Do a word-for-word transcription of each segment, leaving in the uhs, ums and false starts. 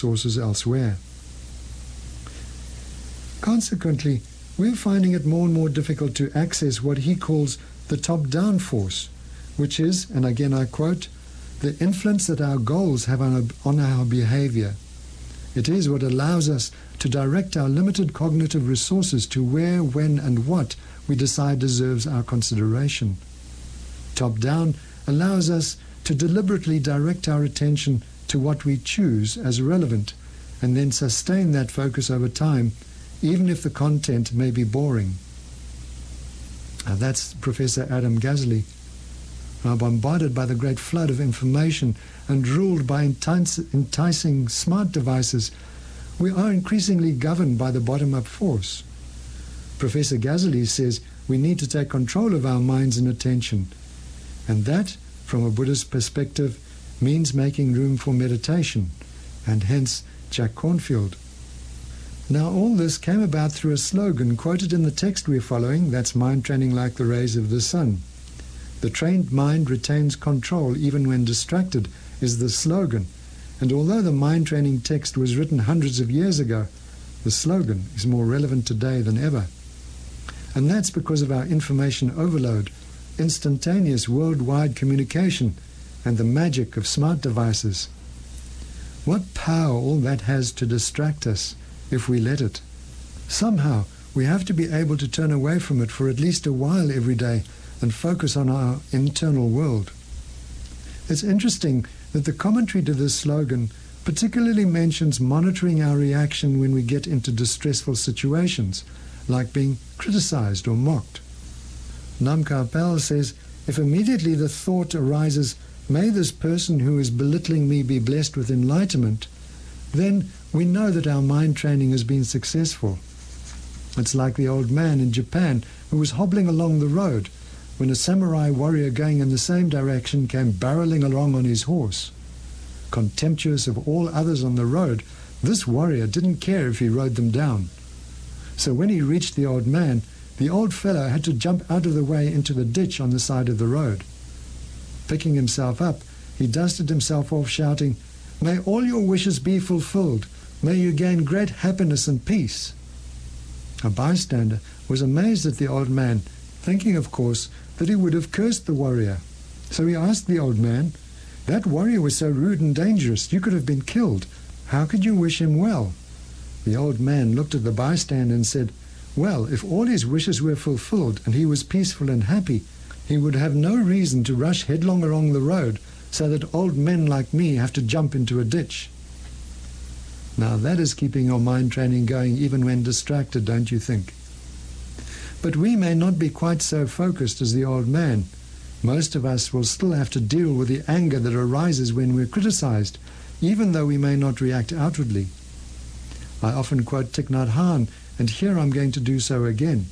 sources elsewhere. Consequently, we're finding it more and more difficult to access what he calls the top-down force, which is, and again I quote, the influence that our goals have on our, on our behavior. It is what allows us to direct our limited cognitive resources to where, when, and what we decide deserves our consideration. Top-down allows us to deliberately direct our attention to what we choose as relevant, and then sustain that focus over time, even if the content may be boring. Now that's Professor Adam Gazzaley. Now bombarded by the great flood of information and ruled by enticing smart devices, we are increasingly governed by the bottom-up force. Professor Gazzaley says we need to take control of our minds and attention, and that, from a Buddhist perspective, means making room for meditation, and hence Jack Cornfield. Now all this came about through a slogan quoted in the text we're following, that's mind training like the rays of the sun. The trained mind retains control even when distracted is the slogan, and although the mind training text was written hundreds of years ago, the slogan is more relevant today than ever. And that's because of our information overload, instantaneous worldwide communication, and the magic of smart devices. What power all that has to distract us if we let it. Somehow we have to be able to turn away from it for at least a while every day and focus on our internal world. It's interesting that the commentary to this slogan particularly mentions monitoring our reaction when we get into distressful situations, like being criticized or mocked. Nam Karpel says, if immediately the thought arises, may this person who is belittling me be blessed with enlightenment, then we know that our mind training has been successful. It's like the old man in Japan who was hobbling along the road when a samurai warrior going in the same direction came barreling along on his horse. Contemptuous of all others on the road, this warrior didn't care if he rode them down. So when he reached the old man, the old fellow had to jump out of the way into the ditch on the side of the road. Picking himself up, he dusted himself off, shouting, "May all your wishes be fulfilled. May you gain great happiness and peace." A bystander was amazed at the old man, thinking, of course, that he would have cursed the warrior. So he asked the old man, "That warrior was so rude and dangerous, you could have been killed. How could you wish him well?" The old man looked at the bystander and said, "Well, if all his wishes were fulfilled and he was peaceful and happy, he would have no reason to rush headlong along the road so that old men like me have to jump into a ditch." Now that is keeping your mind training going even when distracted, don't you think? But we may not be quite so focused as the old man. Most of us will still have to deal with the anger that arises when we're criticized, even though we may not react outwardly. I often quote Thich Nhat Hanh, and here I'm going to do so again.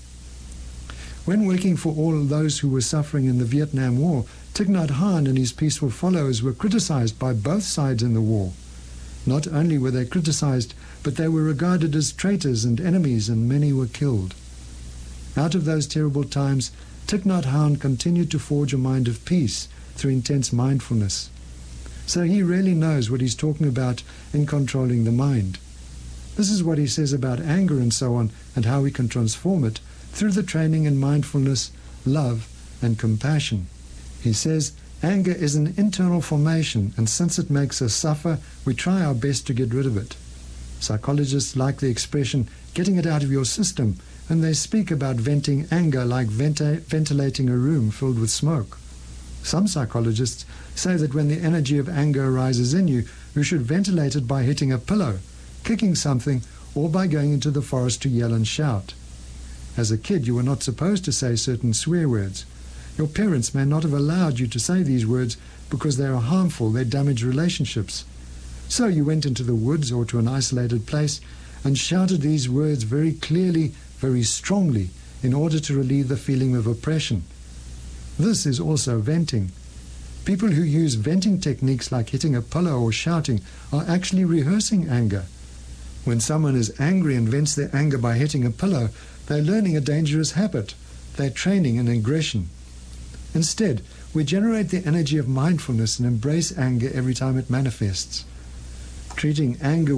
When working for all those who were suffering in the Vietnam War, Thich Nhat Hanh and his peaceful followers were criticized by both sides in the war. Not only were they criticized, but they were regarded as traitors and enemies, and many were killed. Out of those terrible times, Thich Nhat Hanh continued to forge a mind of peace through intense mindfulness. So he really knows what he's talking about in controlling the mind. This is what he says about anger and so on, and how we can transform it through the training in mindfulness, love, and compassion. He says, anger is an internal formation, and since it makes us suffer, we try our best to get rid of it. Psychologists like the expression, getting it out of your system, and they speak about venting anger like venti- ventilating a room filled with smoke. Some psychologists say that when the energy of anger arises in you, you should ventilate it by hitting a pillow, kicking something, or by going into the forest to yell and shout. As a kid, you were not supposed to say certain swear words. Your parents may not have allowed you to say these words because they are harmful, they damage relationships. So you went into the woods or to an isolated place and shouted these words very clearly, very strongly, in order to relieve the feeling of oppression. This is also venting. People who use venting techniques like hitting a pillow or shouting are actually rehearsing anger. When someone is angry and vents their anger by hitting a pillow, they're learning a dangerous habit. They're training in aggression. Instead, we generate the energy of mindfulness and embrace anger every time it manifests. Treating anger